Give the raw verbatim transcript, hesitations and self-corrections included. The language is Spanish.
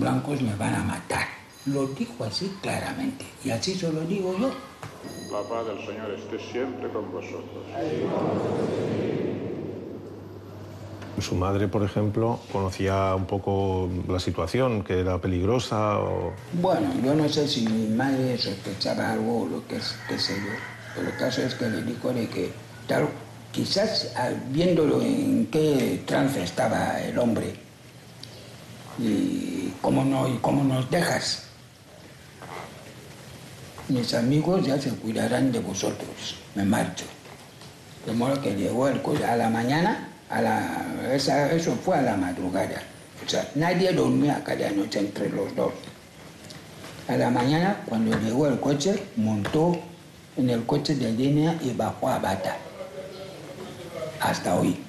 blancos me van a matar. Lo dijo así claramente, y así se lo digo yo. La paz del Señor esté siempre con vosotros. Su madre, por ejemplo, conocía un poco la situación, que era peligrosa o... Bueno, yo no sé si mi madre sospechaba algo o lo que es, qué sé yo. Pero el caso es que le dijo de que, claro, quizás viéndolo en qué trance estaba el hombre y cómo, no, y cómo nos dejas, mis amigos ya se cuidarán de vosotros, me marcho. De modo que llegó el coche a la mañana, a la, esa, eso fue a la madrugada. O sea, nadie dormía cada noche entre los dos. A la mañana, cuando llegó el coche, montó en el coche de línea y bajó a Bata. Hasta hoy.